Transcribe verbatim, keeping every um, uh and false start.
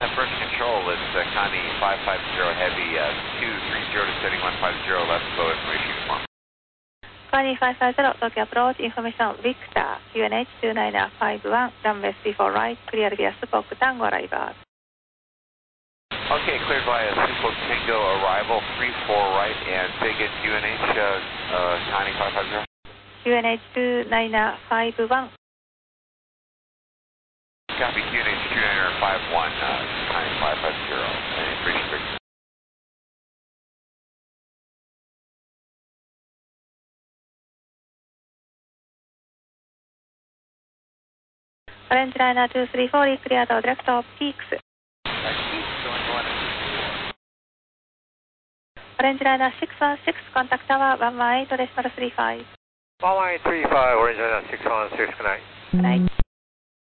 First control, it's uh, Connie five five zero Heavy, uh, two three zero to setting one five zero, left slow information form. Connie five five zero, Tokyo approach, information Victor, Q N H two nine five one, runway three four right, clear via Spoke Tango arrival. Okay, cleared via Spoke Tango arrival, three four right, and say again Q N H, uh, uh, Connie five five zero. Q N H two nine five one. Copy, Q N H two nine five one, uh, Connie five five zero, and information Victor. Orange Liner two three four, clear to direct of peaks. Orange Liner six one six, contact tower one one eight, decimal three five. one one eight three five, Orange Liner six one six, good night. Good night.